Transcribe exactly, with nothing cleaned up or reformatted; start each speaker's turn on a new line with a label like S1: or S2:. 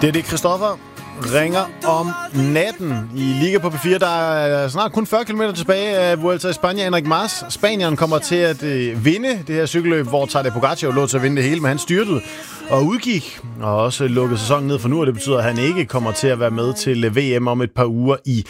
S1: Det er det, Christoffer ringer om natten i Liga på P fire. Der er snart kun fyrre kilometer tilbage af Vuelta a España. Henrik Mas, Spanieren, kommer til at øh, vinde det her cykelløb, hvor Tadej Pogacar lå til at vinde det hele, men han styrtede og udgik, og også lukkede sæsonen ned for nu, og det betyder, at han ikke kommer til at være med til V M om et par uger i